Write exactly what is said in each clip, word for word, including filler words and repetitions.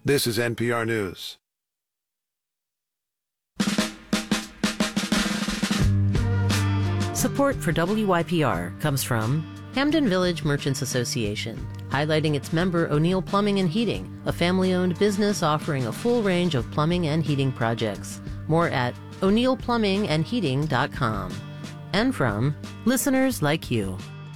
This is N P R News. Support for W Y P R comes from Hamden Village Merchants Association, highlighting its member O'Neill Plumbing and Heating, a family-owned business offering a full range of plumbing and heating projects. More at o'neill plumbing and heating dot com. And from listeners like you.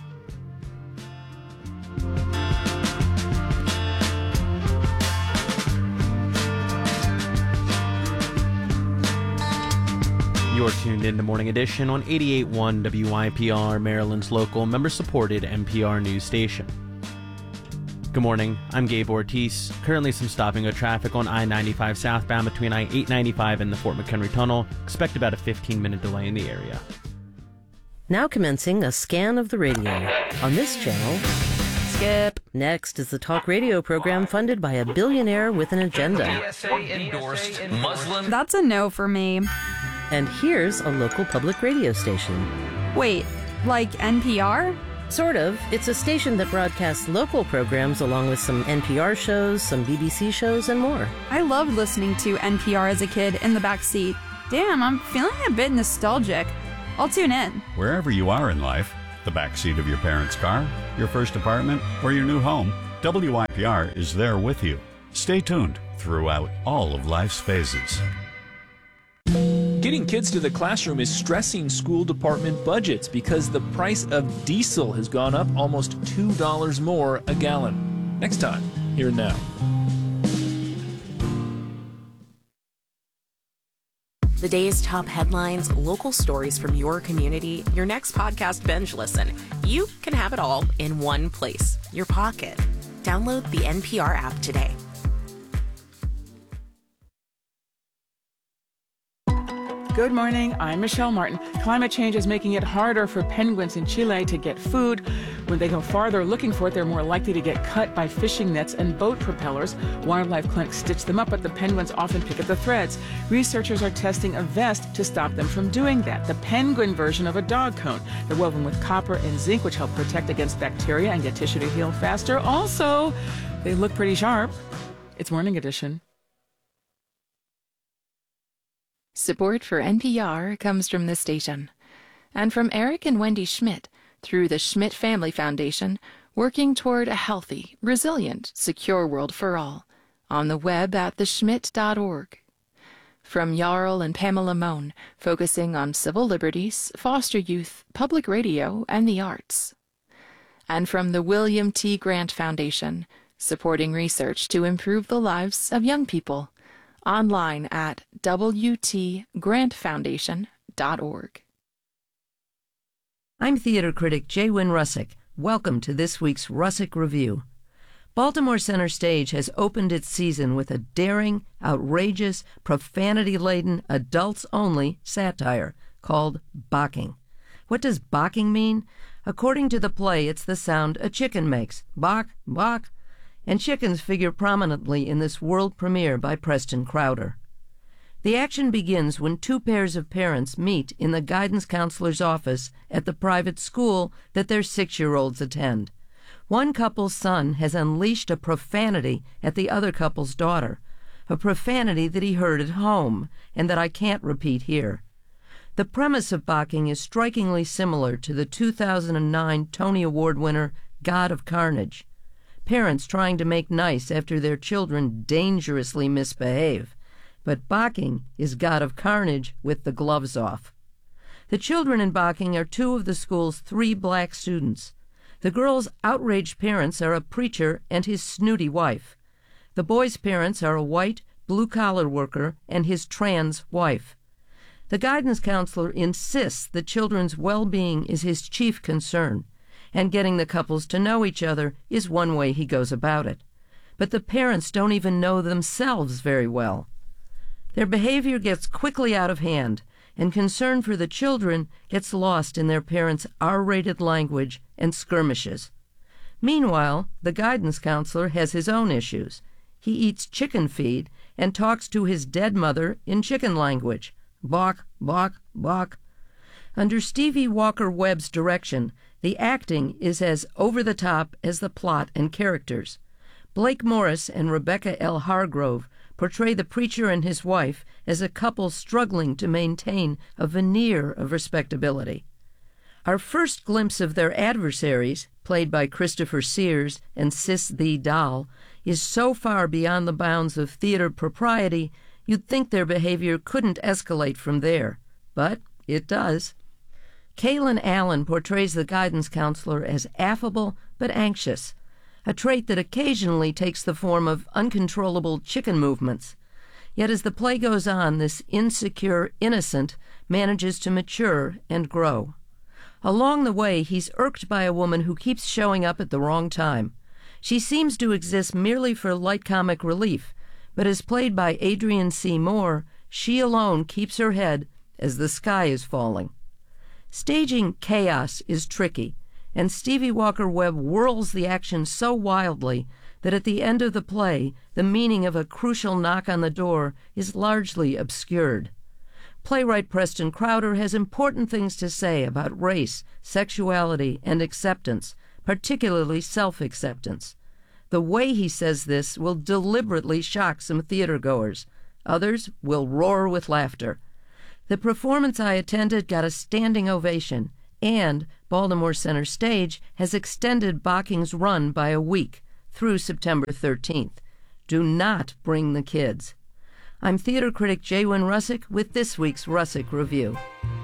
You're tuned in to Morning Edition on eighty-eight point one W Y P R, Maryland's local member-supported N P R news station. Good morning, I'm Gabe Ortiz. Currently some stopping of traffic on I ninety-five southbound between I eight ninety-five and the Fort McHenry Tunnel. Expect about a fifteen minute delay in the area. Now commencing a scan of the radio. On this channel, skip. Next is the talk radio program funded by a billionaire with an agenda. D S A-endorsed Muslim. That's a no for me. And here's a local public radio station. Wait, like N P R? Sort of. It's a station that broadcasts local programs along with some N P R shows, some B B C shows, and more. I loved listening to N P R as a kid in the back seat. Damn, I'm feeling a bit nostalgic. I'll tune in. Wherever you are in life, the back seat of your parents' car, your first apartment, or your new home, W Y P R is there with you. Stay tuned throughout all of life's phases. Getting kids to the classroom is stressing school department budgets because the price of diesel has gone up almost two dollars more a gallon. Next time, here and now. The day's top headlines, local stories from your community, your next podcast binge listen. You can have it all in one place, your pocket. Download the N P R app today. Good morning, I'm Michelle Martin. Climate change is making it harder for penguins in Chile to get food. When they go farther looking for it, they're more likely to get cut by fishing nets and boat propellers. Wildlife clinics stitch them up, but the penguins often pick at the threads. Researchers are testing a vest to stop them from doing that. The penguin version of a dog cone. They're woven with copper and zinc, which help protect against bacteria and get tissue to heal faster. Also, they look pretty sharp. It's Morning Edition. Support for N P R comes from this station and from Eric and Wendy Schmidt through the Schmidt Family Foundation, working toward a healthy, resilient, secure world for all, on the web at the schmidt dot org. From Jarl and Pamela Mohn, focusing on civil liberties, foster youth, public radio, and the arts. And from the William T. Grant Foundation, supporting research to improve the lives of young people. Online at w t grant foundation dot org. I'm theater critic J. Wynn Russick. Welcome to this week's Russick Review. Baltimore Center Stage has opened its season with a daring, outrageous, profanity-laden, adults-only satire called Bocking. What does bocking mean? According to the play, it's the sound a chicken makes. Bok, bok. And chickens figure prominently in this world premiere by Preston Crowder. The action begins when two pairs of parents meet in the guidance counselor's office at the private school that their six-year-olds attend. One couple's son has unleashed a profanity at the other couple's daughter, a profanity that he heard at home and that I can't repeat here. The premise of Bocking is strikingly similar to the two thousand nine Tony Award winner God of Carnage. Parents trying to make nice after their children dangerously misbehave. But Bocking is God of Carnage with the gloves off. The children in Bocking are two of the school's three black students. The girls' outraged parents are a preacher and his snooty wife. The boys' parents are a white, blue-collar worker and his trans wife. The guidance counselor insists the children's well-being is his chief concern, and getting the couples to know each other is one way he goes about it. But the parents don't even know themselves very well. Their behavior gets quickly out of hand, and concern for the children gets lost in their parents' R-rated language and skirmishes. Meanwhile, the guidance counselor has his own issues. He eats chicken feed and talks to his dead mother in chicken language. Bawk, bawk, bawk. Under Stevie Walker Webb's direction, the acting is as over-the-top as the plot and characters. Blake Morris and Rebecca L. Hargrove portray the preacher and his wife as a couple struggling to maintain a veneer of respectability. Our first glimpse of their adversaries, played by Christopher Sears and Sis the Doll, is so far beyond the bounds of theater propriety, you'd think their behavior couldn't escalate from there. But it does. Kaylin Allen portrays the guidance counselor as affable but anxious, a trait that occasionally takes the form of uncontrollable chicken movements. Yet as the play goes on, this insecure innocent manages to mature and grow. Along the way, he's irked by a woman who keeps showing up at the wrong time. She seems to exist merely for light comic relief, but as played by Adrienne C. Moore, she alone keeps her head as the sky is falling. Staging chaos is tricky, and Stevie Walker-Webb whirls the action so wildly that at the end of the play, the meaning of a crucial knock on the door is largely obscured. Playwright Preston Crowder has important things to say about race, sexuality, and acceptance, particularly self-acceptance. The way he says this will deliberately shock some theatergoers. Others will roar with laughter. The performance I attended got a standing ovation, and Baltimore Center Stage has extended Bocking's run by a week through September thirteenth. Do not bring the kids. I'm theater critic Jay Wynn Russick with this week's Russick Review.